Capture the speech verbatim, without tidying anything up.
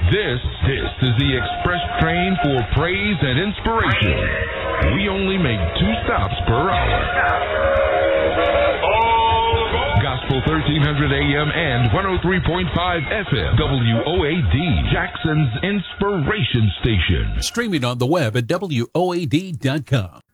This, this is the express train for praise and inspiration. We only make two stops per hour. Gospel thirteen hundred A M and one oh three point five F M. W O A D, Jackson's Inspiration Station. Streaming on the web at W O A D dot com.